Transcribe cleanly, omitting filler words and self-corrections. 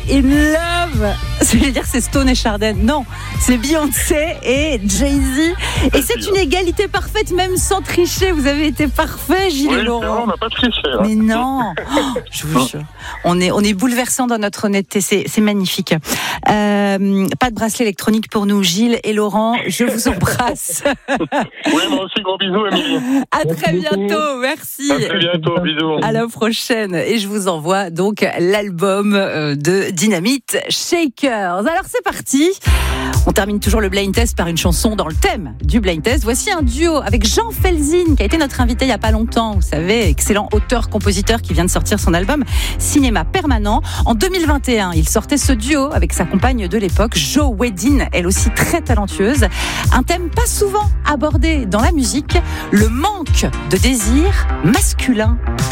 in Love. Je vais dire c'est Stone et Chardin. Non, c'est Beyoncé et Jay-Z. Et c'est une égalité parfaite, même sans tricher. Vous avez été parfait, Gilles et Laurent. On n'a pas triché. Là. Mais non, je vous jure. On est bouleversant dans notre honnêteté. C'est magnifique. Pas de bracelet électronique pour nous, Gilles et Laurent. Je vous embrasse. Oui, moi aussi, gros bisous, Émilie. À très bientôt. Merci. À très bientôt. Bisous. À la prochaine. Et je vous envoie donc l'album de Dynamite Shakers. Alors c'est parti. On termine toujours le blind test par une chanson dans le thème du blind test. Voici un duo avec Jean Felzin qui a été notre invité il n'y a pas longtemps. Vous savez, excellent auteur-compositeur qui vient de sortir son album Cinéma Permanent. En 2021, il sortait ce duo avec sa compagne de l'époque, Jo Wedding, elle aussi très talentueuse. Un thème pas souvent abordé dans la musique, le manque de désir masculin.